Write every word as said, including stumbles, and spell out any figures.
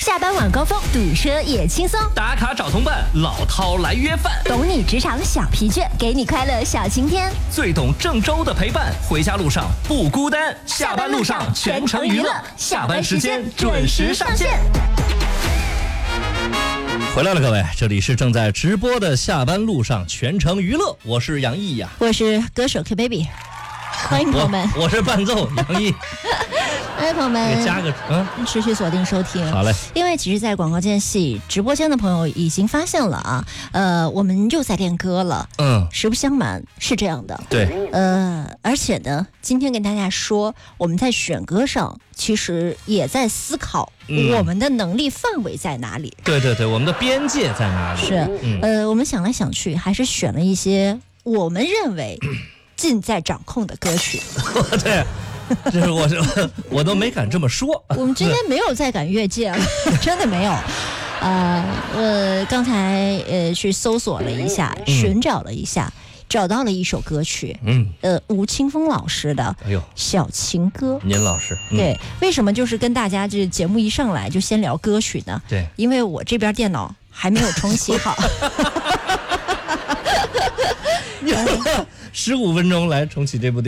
下班晚高峰堵车也轻松， 打卡找同伴，老饕来约饭， 懂你职场小疲倦，给你快乐小晴天， 最懂郑州的陪伴，回家路上不孤单，下班路上全程娱乐，下班时间准时上线。回来了，各位，这里是正在直播的下班路上全程娱乐，我是杨毅呀， 我是歌手 K Baby， 欢迎朋友们， 我, 我是伴奏杨毅。 哎，朋友们， 加个嗯， 持续锁定收听。 好嘞， 因为其实，在广告间隙直播间的朋友已经发现了啊，呃，我们又在练歌了。 嗯， 实不相瞒，是这样的。 对， 呃，而且呢，今天跟大家说，我们在选歌上其实也在思考我们的能力范围在哪里。 嗯、对对对，我们的边界在哪里？ 是，嗯、呃，我们想来想去，还是选了一些我们认为尽在掌控的歌曲。 对。这是我我都没敢这么说。 我们今天没有再敢越界了，真的没有。呃，我刚才呃去搜索了一下，嗯、寻找了一下，找到了一首歌曲，嗯，呃，吴青峰老师的《小情歌》。 您老师， 嗯、对，为什么就是跟大家这节目一上来就先聊歌曲呢？ 对， 因为我这边电脑还没有重启好。 十五分钟来重启这部电影。